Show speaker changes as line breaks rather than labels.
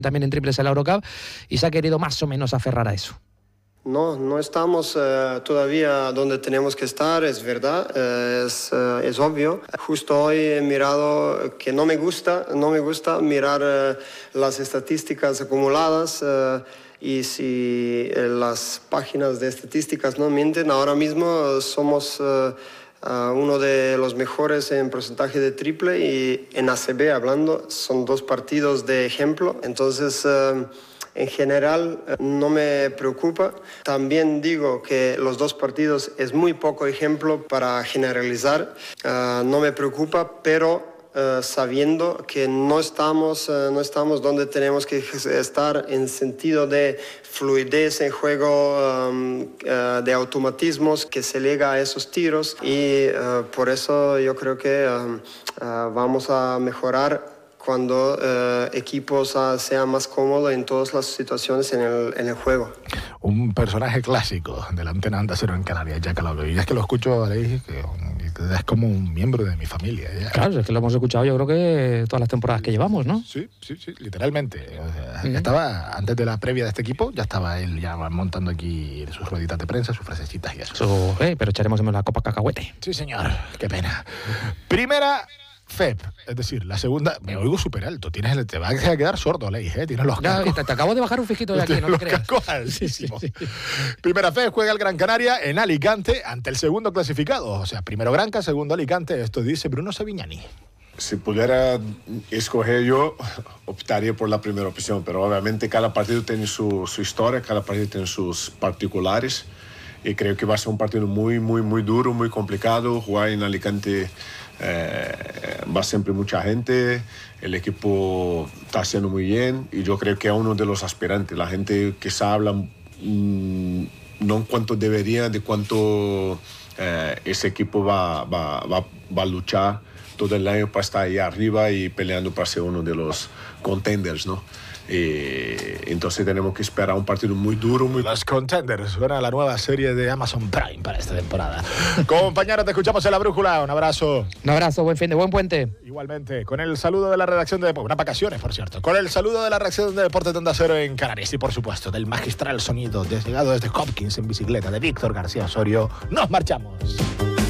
también en triples en la Eurocup, y se ha querido más o menos aferrar a eso.
No estamos todavía donde tenemos que estar, es verdad, es obvio. Justo hoy he mirado que no me gusta mirar las estadísticas acumuladas y si las páginas de estadísticas no mienten, ahora mismo somos uno de los mejores en porcentaje de triple y en ACB hablando son 2 partidos de ejemplo, entonces en general no me preocupa. También digo que los 2 partidos es muy poco ejemplo para generalizar. No me preocupa, pero sabiendo que no estamos donde tenemos que estar en sentido de fluidez en juego, de automatismos que se llega a esos tiros y por eso yo creo que vamos a mejorar cuando equipos sean más cómodos en todas las situaciones en el juego.
Un personaje clásico de la antena Onda Cero en Canarias, Jack Calabro. Y es que lo escucho, Aleix, que es como un miembro de mi familia. Ya.
Claro, es que lo hemos escuchado yo creo que todas las temporadas que llevamos, ¿no?
Sí, literalmente. O sea, ya estaba, antes de la previa de este equipo, ya estaba él ya montando aquí sus rueditas de prensa, sus frasecitas y eso.
Pero echaremos en la copa cacahuete.
Sí, señor. Qué pena. Primera FEP, es decir, la segunda, me oigo súper alto, te va a quedar sordo, Aleix, tienes los cascos.
Te acabo de bajar un fijito de aquí, no lo creas.
Los cascos altísimos. Sí. Primera FEP juega el Gran Canaria en Alicante ante el segundo clasificado, o sea, primero Granca, segundo Alicante, esto dice Bruno Savignani.
Si pudiera escoger yo, optaría por la primera opción, pero obviamente cada partido tiene su historia, cada partido tiene sus particulares y creo que va a ser un partido muy, muy, muy duro, muy complicado. Jugar en Alicante va siempre mucha gente, el equipo está haciendo muy bien y yo creo que es uno de los aspirantes. La gente que se habla no en cuanto debería, de cuánto ese equipo va a luchar todo el año para estar ahí arriba y peleando para ser uno de los contenders, ¿no? Entonces tenemos que esperar un partido muy duro.
Los Contenders, suena la nueva serie de Amazon Prime para esta temporada. Compañeros, te escuchamos en La Brújula. Un abrazo.
Un abrazo, buen fin de buen puente.
Igualmente, con el saludo de la redacción de Deportes, unas vacaciones, por cierto. Con el saludo de la redacción de Deportes de Onda Cero en Canarias y, por supuesto, del magistral sonido llegado desde Hopkins en bicicleta de Víctor García Osorio. ¡Nos marchamos!